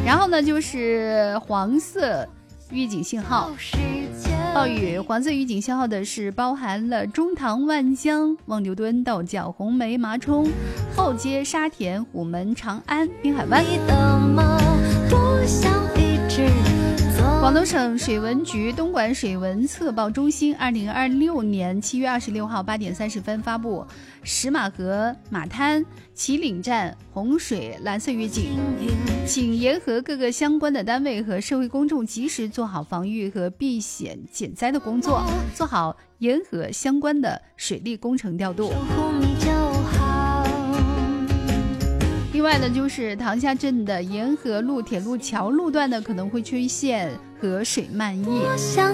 然后呢就是黄色预警信号，暴雨黄色预警信号的是包含了中塘、万江、望牛墩、道教、红梅、麻冲、后街、沙田、虎门、长安、滨海湾。广东省水文局东莞水文测报中心2026年7月26号8点30分发布石马河马滩旗岭站洪水蓝色预警，请联合各个相关的单位和社会公众及时做好防御和避险减灾的工作，做好沿河相关的水利工程调度。另外呢，就是塘下镇的沿河路铁路桥路段呢可能会出现河水漫溢。